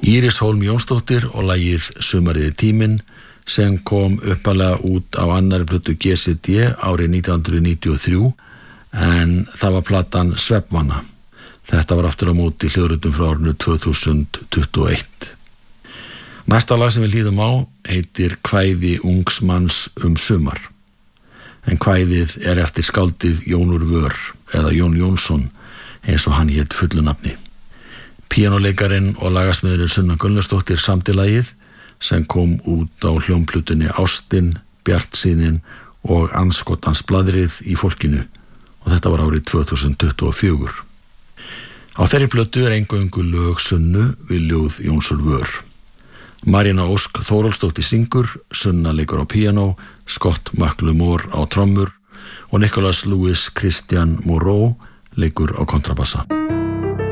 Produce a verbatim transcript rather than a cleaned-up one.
Íris Hólm Jónsdóttir og lagið Sumarið er tíminn sem kom uppalega út á annarri plötu G C D árið nítján hundruð níutíu og þrjú en það var platan Svefnvana. Þetta var aftur á móti hljóðritum frá árinu tvö þúsund tuttugu og eitt. Næsta lag sem við hlýðum á heitir Kvæði ungs manns um sumar. En kvæðið er eftir skáldið Jónur Vör eða Jón Jónsson eins og hann hét fullu nafni. Píanóleikarinn og lagasmiðurinn Sunna Gunnlaugsdóttir samdi lagið sem kom út á hljómplutunni Ástin, Bjartsýnin og Andskotans blaðrið í fólkinu og þetta var árið tvö þúsund tuttugu og fjögur. Á þeirri plötu er eingöngu lög Sunnu við ljóð Jónsson Vör. Marína Ósk Þórólfsdóttir syngur, Sunna leikur á píanó, Scott McLemore á trommur og Nicholas Louis Christian Moreau leikur á kontrabassa.